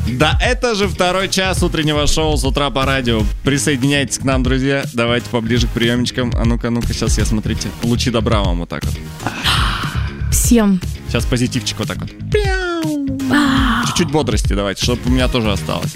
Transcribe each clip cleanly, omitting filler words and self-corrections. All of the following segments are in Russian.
Да, это же второй час утреннего шоу «С утра по радио». Присоединяйтесь к нам, друзья. Давайте поближе к приемничкам. А ну-ка, сейчас я, смотрите. Лучи добра вам вот так вот. Всем. Сейчас позитивчик вот так вот. Чуть-чуть бодрости давайте, чтобы у меня тоже осталось.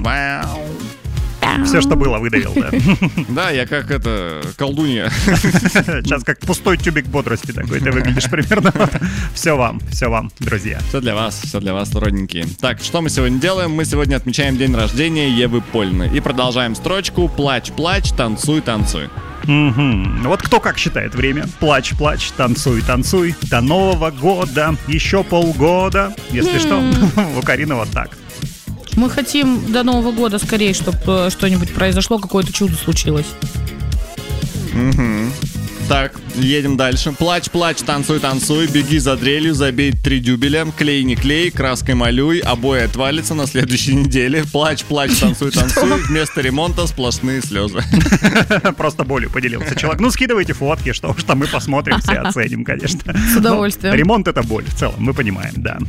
Все, что было, выдавил, да? Да, я как колдунья. Сейчас как пустой тюбик бодрости такой ты выглядишь примерно. Все вам, друзья. Все для вас, родненькие. Так, что мы сегодня делаем? Мы сегодня отмечаем день рождения Евы Польны. И продолжаем строчку «Плачь, плачь, танцуй, танцуй». Вот кто как считает время? Плачь, плачь, танцуй, танцуй. До Нового года еще полгода. Если что, у Карины вот так. Мы хотим до Нового года скорее, чтобы что-нибудь произошло, какое-то чудо случилось. Так, едем дальше. Плачь, плачь, танцуй, танцуй. Беги за дрелью, забей 3 дюбеля. Клей, не клей, краской малюй. Обои отвалится на следующей неделе. Плачь, плачь, танцуй, танцуй. Вместо ремонта сплошные слезы. Просто болью поделился человек. Ну, скидывайте фотки, что мы посмотрим, все оценим, конечно. С удовольствием. Ремонт — это боль в целом, мы понимаем, да.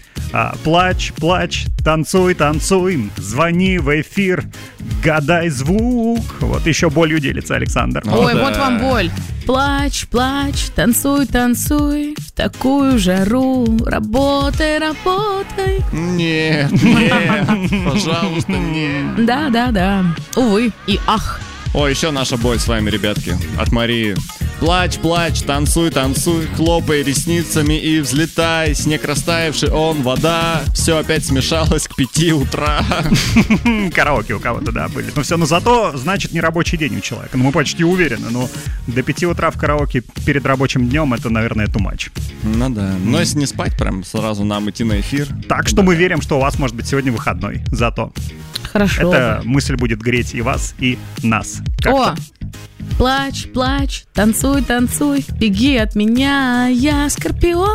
Плачь, плачь, танцуй, танцуй, звони в эфир, гадай звук. Вот еще болью делится Александр. Ой, вот вам боль. Плачь, плачь, танцуй, танцуй, в такую жару, работай, работай. Нет, пожалуйста, нет. Да, увы и ах. О, еще наша боль с вами, ребятки, от Марии. Плачь, плачь, танцуй, танцуй, хлопай ресницами и взлетай. Снег растаявший, он вода. Все опять смешалось к 5 утра. Караоке у кого-то, да, были. Но все, но зато, значит, не рабочий день у человека. Ну, мы почти уверены, но до 5 утра в караоке перед рабочим днем — это, наверное, too much. Ну да, но если не спать, прям сразу нам идти на эфир. Так что мы верим, что у вас может быть сегодня выходной. Зато хорошо. Эта мысль будет греть и вас, и нас. Как-то. Плачь, плачь, танцуй, танцуй, беги от меня, я Скорпион.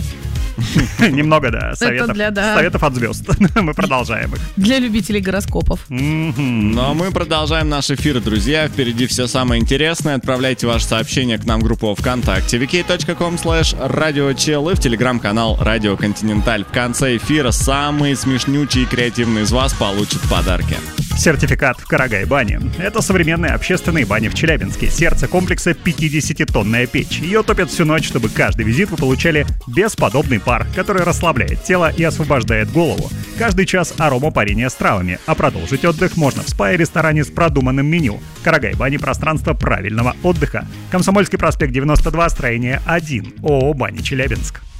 Немного, да, советов от звезд. Мы продолжаем их. Для любителей гороскопов. Ну а мы продолжаем наш эфир, друзья. Впереди все самое интересное. Отправляйте ваши сообщения к нам в группу ВКонтакте vk.com/radiochel и в телеграм-канал Радио Континенталь. В конце эфира самые смешнючие и креативные из вас получат подарки. Сертификат в Карагай-бане. Это современные общественные бани в Челябинске. Сердце комплекса — 50-тонная печь. Ее топят всю ночь, чтобы каждый визит вы получали бесподобный пар, который расслабляет тело и освобождает голову. Каждый час аромапарения с травами, а продолжить отдых можно в спа-ресторане с продуманным меню. Карагай-бани — пространство правильного отдыха. Комсомольский проспект 92, строение 1, ООО «Бани Челябинск».